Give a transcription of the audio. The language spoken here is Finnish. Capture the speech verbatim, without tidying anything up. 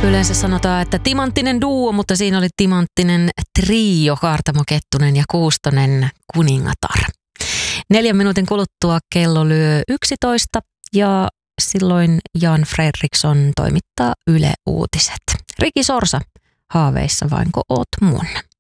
Yleensä sanotaan, että timanttinen duo, mutta siinä oli timanttinen trio, Kaartamo Kettunen ja Kuustonen kuningatar. Neljän minuutin kuluttua kello lyö yksitoista ja silloin Jan Fredriksson toimittaa Yle Uutiset. Riki Sorsa, haaveissa vainko oot mun?